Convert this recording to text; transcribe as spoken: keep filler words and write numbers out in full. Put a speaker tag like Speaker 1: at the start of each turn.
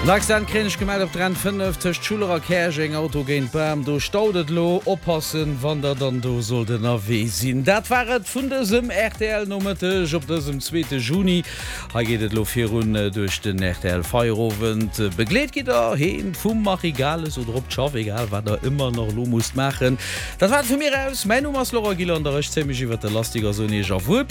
Speaker 1: Lachsandkränisch gemeint op dreiundfünfzig Schulerer Käching Auto géint Bam do staudet lo oppassen wann der dann do soll den er we sinn. Dat waret vun desem R T L Nummertech op dessem zweite Juni ha gehtt lo fir run durch den R T L Feierowend begleet gi er heen vum mach egales oder op schaff egal wat der immer noch lo muss machen. Dat war vu mir aus mein Nummer Lora Gilanderch ziemlich iwwer der lastiger so neger wo